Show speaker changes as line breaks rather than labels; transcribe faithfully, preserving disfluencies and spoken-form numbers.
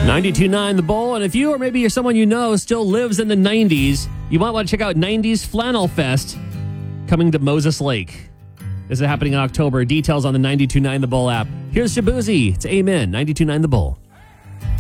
ninety-two point nine The Bull. And if you or maybe you're someone you know still lives in the nineties, you might want to check out nineties Flannel Fest coming to Moses Lake. This is happening in October. Details on the ninety-two point nine The Bull app. Here's Shabuzi. It's Amen. ninety-two point nine The Bull.